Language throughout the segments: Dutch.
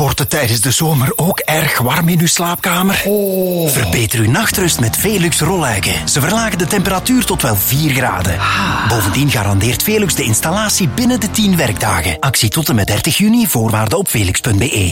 Wordt het tijdens de zomer ook erg warm in uw slaapkamer? Verbeter uw nachtrust met Velux rolluiken. Ze verlagen de temperatuur tot wel 4 graden. Bovendien garandeert Velux de installatie binnen de 10 werkdagen. Actie tot en met 30 juni, voorwaarden op velux.be.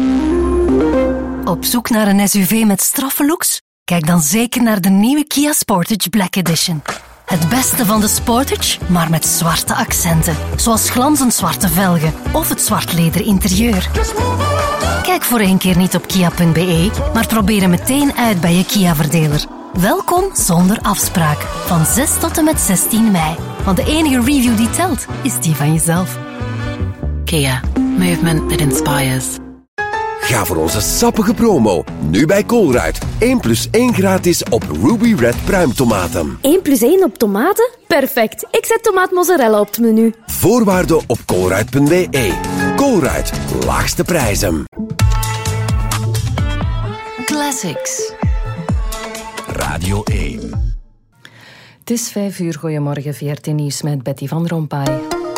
Op zoek naar een SUV met straffe looks? Kijk dan zeker naar de nieuwe Kia Sportage Black Edition. Het beste van de Sportage, maar met zwarte accenten. Zoals glanzend zwarte velgen of het zwart leder interieur. Kijk voor 1 keer niet op kia.be, maar probeer hem meteen uit bij je Kia-verdeler. Welkom zonder afspraak. Van 6 tot en met 16 mei. Want de enige review die telt, is die van jezelf. Kia. Movement that inspires. Ga voor onze sappige promo. Nu bij Colruyt. 1 + 1 gratis op Ruby Red pruimtomaten. 1 + 1 op tomaten? Perfect. Ik zet tomaat mozzarella op het menu. Voorwaarden op colruyt.be. Colruyt. Laagste prijzen. Classics. Radio 1. Het is 5 uur. Goedemorgen, VRT Nieuws met Betty van Rompuy.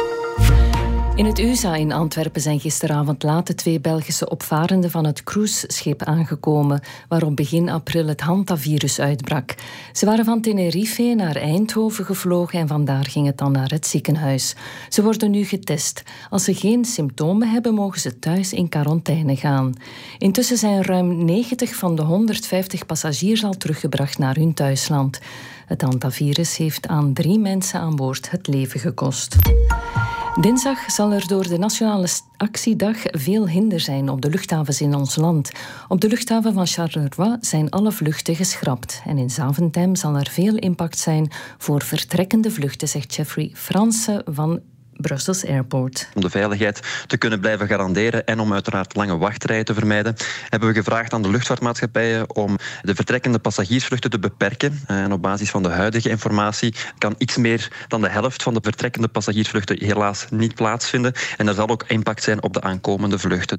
In het USA in Antwerpen zijn gisteravond laat de 2 Belgische opvarenden van het cruiseschip aangekomen, waarop begin april het hantavirus uitbrak. Ze waren van Tenerife naar Eindhoven gevlogen en vandaar ging het dan naar het ziekenhuis. Ze worden nu getest. Als ze geen symptomen hebben, mogen ze thuis in quarantaine gaan. Intussen zijn ruim 90 van de 150 passagiers al teruggebracht naar hun thuisland. Het hantavirus heeft aan 3 mensen aan boord het leven gekost. Dinsdag zal er door de Nationale Actiedag veel hinder zijn op de luchthavens in ons land. Op de luchthaven van Charleroi zijn alle vluchten geschrapt. En in Zaventem zal er veel impact zijn voor vertrekkende vluchten, zegt Jeffrey Franse van Brussels Airport. Om de veiligheid te kunnen blijven garanderen en om uiteraard lange wachtrijen te vermijden, hebben we gevraagd aan de luchtvaartmaatschappijen om de vertrekkende passagiersvluchten te beperken. En op basis van de huidige informatie kan iets meer dan de helft van de vertrekkende passagiersvluchten helaas niet plaatsvinden. En er zal ook impact zijn op de aankomende vluchten.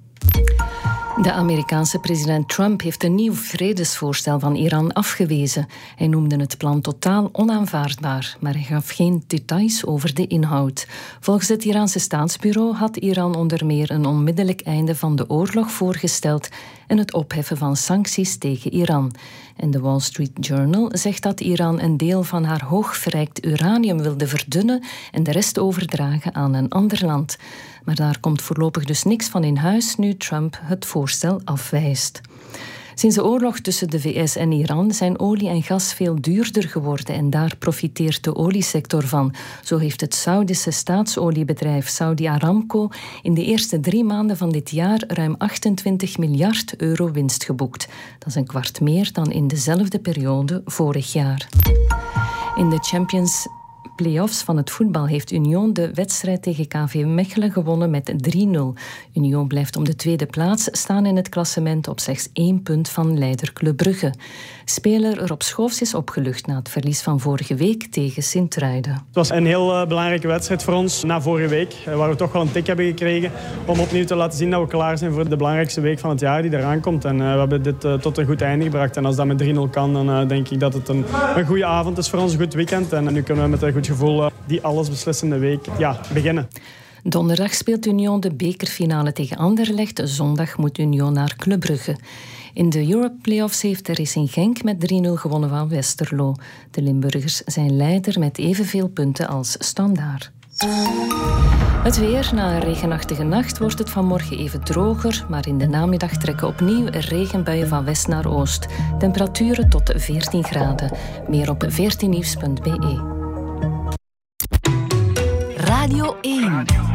De Amerikaanse president Trump heeft een nieuw vredesvoorstel van Iran afgewezen. Hij noemde het plan totaal onaanvaardbaar, maar hij gaf geen details over de inhoud. Volgens het Iraanse staatsbureau had Iran onder meer een onmiddellijk einde van de oorlog voorgesteld en het opheffen van sancties tegen Iran. En de Wall Street Journal zegt dat Iran een deel van haar hoogverrijkt uranium wilde verdunnen en de rest overdragen aan een ander land. Maar daar komt voorlopig dus niks van in huis nu Trump het voorstel afwijst. Sinds de oorlog tussen de VS en Iran zijn olie en gas veel duurder geworden en daar profiteert de oliesector van. Zo heeft het Saudische staatsoliebedrijf Saudi Aramco in de eerste 3 maanden van dit jaar ruim 28 miljard euro winst geboekt. Dat is een kwart meer dan in dezelfde periode vorig jaar. In de Champions Playoffs van het voetbal heeft Union de wedstrijd tegen KV Mechelen gewonnen met 3-0. Union blijft om de 2e plaats staan in het klassement op slechts 1 punt van leider Club Brugge. Speler Rob Schoofs is opgelucht na het verlies van vorige week tegen Sint-Truiden. Het was een heel belangrijke wedstrijd voor ons na vorige week, waar we toch wel een tik hebben gekregen om opnieuw te laten zien dat we klaar zijn voor de belangrijkste week van het jaar die eraan komt. En we hebben dit tot een goed einde gebracht. En als dat met 3-0 kan, dan denk ik dat het een goede avond is voor ons, een goed weekend. En nu kunnen we met een goed gevoel die allesbeslissende week beginnen. Donderdag speelt Union de bekerfinale tegen Anderlecht. Zondag moet Union naar Club Brugge. In de Europe Playoffs heeft Racing Genk met 3-0 gewonnen van Westerlo. De Limburgers zijn leider met evenveel punten als Standaard. Het weer. Na een regenachtige nacht wordt het vanmorgen even droger, maar in de namiddag trekken opnieuw regenbuien van west naar oost. Temperaturen tot 14 graden. Meer op 14nieuws.be. Radio 1.